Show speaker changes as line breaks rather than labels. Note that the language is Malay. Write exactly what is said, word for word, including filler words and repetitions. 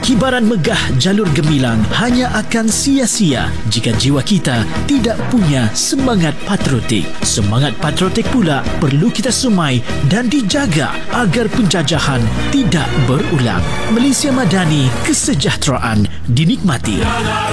Kibaran megah jalur gemilang hanya akan sia-sia jika jiwa kita tidak punya semangat patriotik. Semangat patriotik pula perlu kita semai dan dijaga agar penjajahan tidak berulang. Malaysia Madani, kesejahteraan dinikmati.